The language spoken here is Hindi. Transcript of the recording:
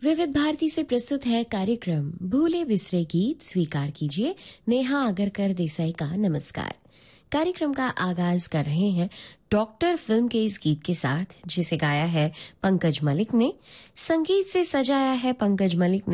विविध भारती से प्रस्तुत है कार्यक्रम भूले बिसरे गीत। स्वीकार कीजिए नेहा आगरकर देसाई का नमस्कार। कार्यक्रम का आगाज कर रहे हैं डॉक्टर फिल्म के इस गीत के साथ, जिसे गाया है पंकज मलिक ने। संगीत से सजाया है पंकज मलिक ने